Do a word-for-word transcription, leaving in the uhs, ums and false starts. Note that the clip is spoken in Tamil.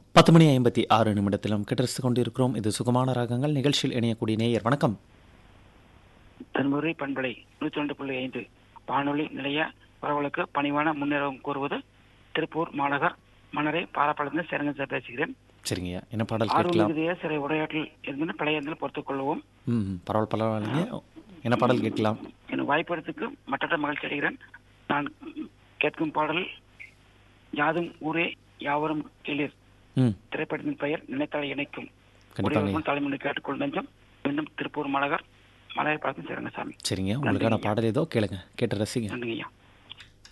பத்து மணி ஐம்பத்தி ஆறு நிமிடத்திலும் கேட்டரசு கொண்டிருக்கிறோம். இது சுகமான ராகங்கள் நிகழ்ச்சியில் இணையக்கூடிய நேயர் வணக்கம். தன்முறை பண்பலை நூற்றி ரெண்டு புள்ளி ஐந்து வானொலி நிலைய உறவுகளுக்கு பணிவான முன்னேற்றம் கூறுவது திருப்பூர் மாநகர் மணரை பாலப்பாளத்தில் சேரங்க பேசுகிறேன். சரிங்கய்யா, என்ன பாடல் கேட்கலாம்? ஆர்வமிகுதிய சிறை உரையாற்றல் இருந்து பழைய பொறுத்துக் கொள்வோம். ம் பரவாயில்ல பரவாயில்லைங்க. என்ன பாடல் கேட்கலாம்? என் வாய்ப்பெடுத்துக்கு மற்ற மகிழ்ச்சி அடைகிறேன். நான் கேட்கும் பாடல் யாதும் ஊரே யாவரும் கேளீர். ம் திரைப்படத்தின் பெயர் நினைத்தால் இணைக்கும். கண்டிப்பாங்க. தலைமுறை கேட்டுக்கொள் நெஞ்சம். மீண்டும் திருப்பூர் மாநகர் மலையை பார்த்து சேரங்கசாமி. சரிங்க, உங்களுக்கான பாடல் ஏதோ கேளுங்க, கேட்டு ரசிங்க. நன்றிங்கய்யா.